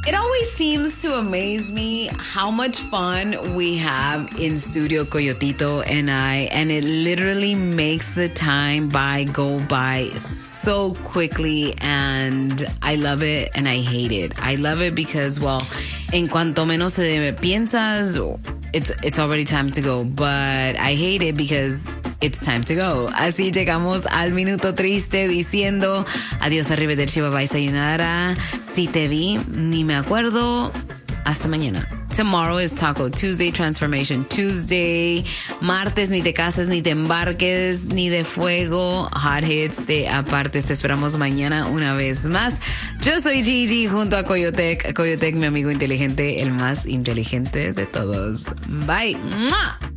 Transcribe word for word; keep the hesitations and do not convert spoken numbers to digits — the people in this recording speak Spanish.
It always seems to amaze me how much fun we have in Studio Coyotito and I, and it literally makes the time by go by so quickly, and I love it and I hate it. I love it because, well, en cuanto menos se piensas, it's it's already time to go, but I hate it because it's time to go. Así llegamos al minuto triste diciendo adiós, arrivederci, bye bye, sayonara. Si te vi, ni me acuerdo. Hasta mañana. Tomorrow is Taco Tuesday, Transformation Tuesday. Martes, ni te cases, ni te embarques, ni de fuego. Hot hits de aparte. Te esperamos mañana una vez más. Yo soy Gigi junto a Coyotec. Coyotec, mi amigo inteligente, el más inteligente de todos. Bye. ¡Mua!